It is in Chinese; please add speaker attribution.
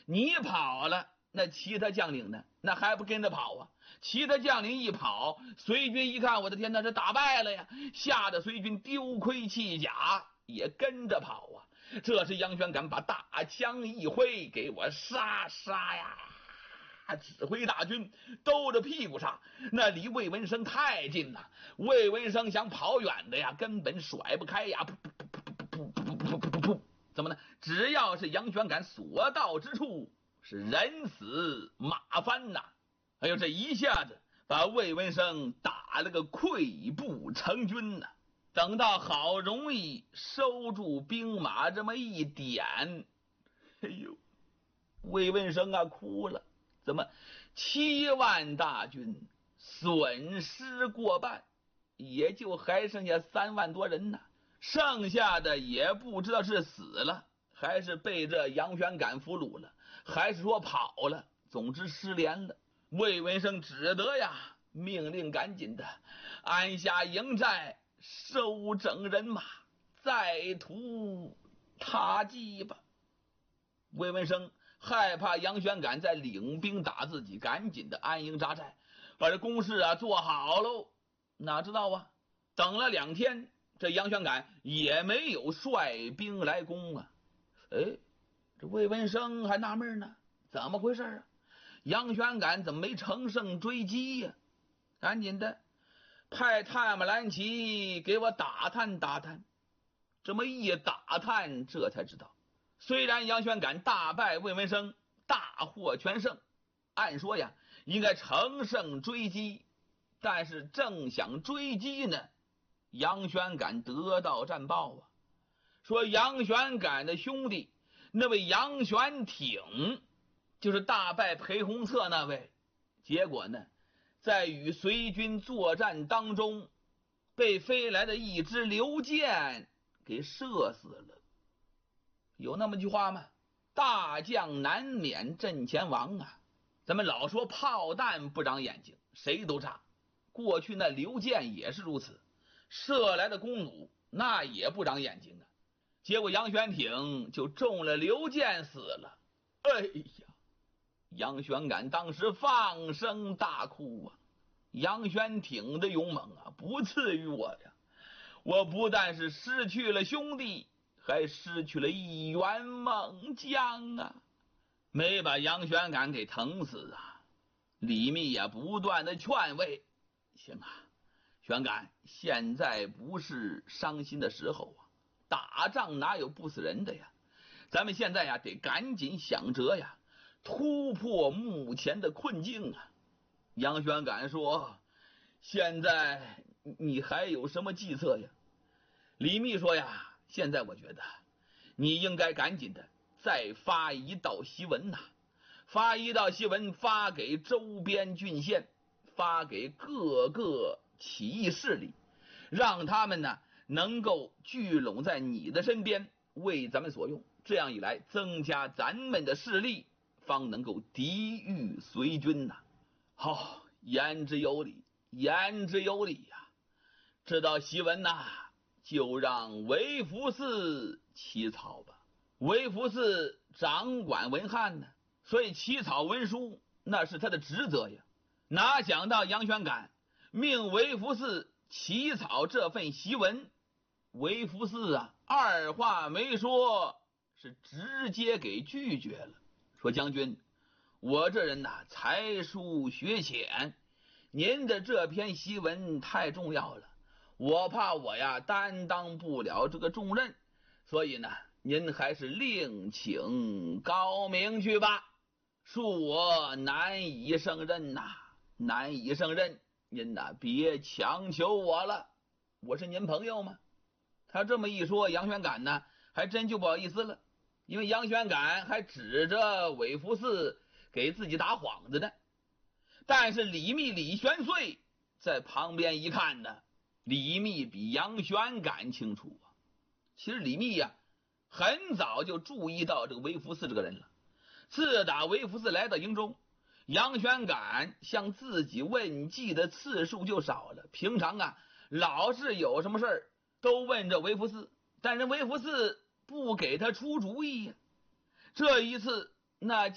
Speaker 1: 你跑了，那其他将领呢？那还不跟着跑啊？其他将领一跑，隋军一看，我的天哪，这打败了呀！吓得隋军丢盔弃甲，也跟着跑啊！这时杨玄感把大枪一挥，给我杀呀！指挥大军兜着屁股上，那离魏文生太近了，魏文生想跑远的呀，根本甩不开呀！怎么呢？只要是杨玄感所到之处，是人死马翻呐！哎呦，这一下子把魏文生打了个溃不成军呐！等到好容易收住兵马这么一点，哎呦，魏文生啊哭了。怎么7万大军损失过半，也就还剩下3万多人呢？剩下的也不知道是死了，还是被这杨玄感俘虏了，还是说跑了，总之失联了。魏文生只得呀命令赶紧的安下营寨，收整人马，再图他计吧。魏文生害怕杨玄感再领兵打自己，赶紧的安营扎寨，把这工事啊做好喽。哪知道啊，等了2天，这杨玄感也没有率兵来攻啊。这魏文生还纳闷呢，怎么回事啊？杨玄感怎么没乘胜追击呀？赶紧的派探马兰奇给我打探打探。这么一打探，这才知道，虽然杨玄感大败魏文生，大获全胜，按说呀应该乘胜追击，但是正想追击呢，杨玄感得到战报啊，说杨玄感的兄弟那位杨玄挺，就是大败裴洪策那位，结果呢在与隋军作战当中被飞来的一支流箭给射死了。有那么句话吗？大将难免阵前亡啊！咱们老说炮弹不长眼睛，谁都炸。过去那流箭也是如此，射来的弓弩那也不长眼睛啊。结果杨玄挺就中了流箭死了。哎呀，杨玄感当时放声大哭啊！杨玄挺的勇猛啊，不次于我呀！我不但是失去了兄弟，还失去了一员猛将啊！没把杨玄感给疼死啊！李密呀不断的劝慰，行啊，玄感，现在不是伤心的时候啊，打仗哪有不死人的呀？咱们现在呀得赶紧想辙呀，突破目前的困境啊！杨玄感说，现在你还有什么计策呀？李密说呀，现在我觉得你应该赶紧的再发一道檄文呐，发一道檄文发给周边郡县，发给各个起义势力，让他们呢能够聚拢在你的身边，为咱们所用。这样一来，增加咱们的势力，方能够抵御隋军呐。好，言之有理，言之有理呀！这道檄文呐，就让韦福嗣起草吧。韦福嗣掌管文翰呢，所以起草文书那是他的职责呀。哪想到杨玄感命韦福嗣起草这份檄文，韦福嗣啊二话没说，是直接给拒绝了。说将军，我这人呐才疏学浅，您的这篇檄文太重要了，我怕我呀担当不了这个重任，所以呢您还是另请高明去吧，恕我难以胜任呐，难以胜任，您呐别强求我了，我是您朋友吗？他这么一说，杨玄感呢还真就不好意思了，因为杨玄感还指着韦福嗣给自己打幌子呢。但是李密李玄岁在旁边一看呢，李密比杨玄感清楚啊。其实李密呀很早就注意到这个韦福嗣这个人了。自打韦福嗣来到营中，杨玄感向自己问计的次数就少了，平常啊老是有什么事儿都问着韦福嗣，但是韦福嗣不给他出主意呀。这一次那